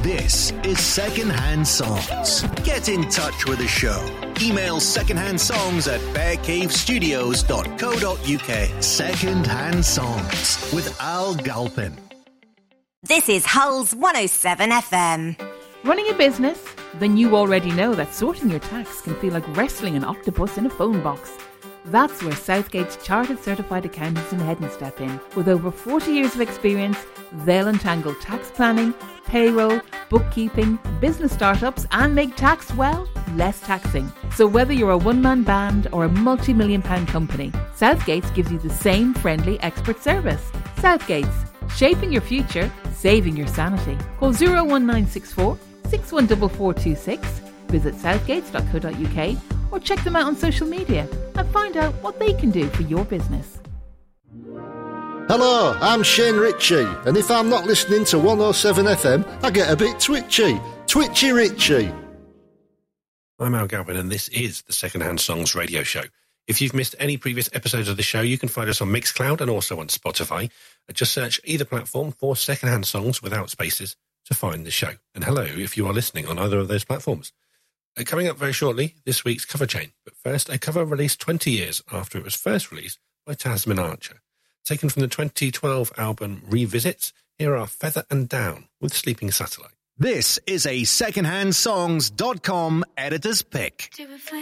This is Secondhand Songs. Get in touch with the show. Email secondhandsongs@bearcavestudios.co.uk. Secondhand Songs with Al Galpin. This is Hull's 107 FM. Running a business? Then you already know that sorting your tax can feel like wrestling an octopus in a phone box. That's where Southgate's Chartered Certified Accountants in Hedden step in. With over 40 years of experience, they'll untangle tax planning, payroll, bookkeeping, business startups and make tax, well, less taxing. So whether you're a one-man band or a multi-million-pound company, Southgate's gives you the same friendly expert service. Southgate's, shaping your future, saving your sanity. Call 01964 614426, visit southgates.co.uk or check them out on social media and find out what they can do for your business. Hello, I'm Shane Ritchie, and if I'm not listening to 107 FM, I get a bit twitchy. Twitchy Ritchie. I'm Al Galvin, and this is the Secondhand Songs radio show. If you've missed any previous episodes of the show, you can find us on Mixcloud and also on Spotify. Just search either platform for Secondhand Songs without spaces to find the show. And hello if you are listening on either of those platforms. Coming up very shortly, this week's cover chain. But first, a cover released 20 years after it was first released by Tasman Archer. Taken from the 2012 album Revisits, here are Feather and Down with Sleeping Satellite. This is a secondhandsongs.com editor's pick.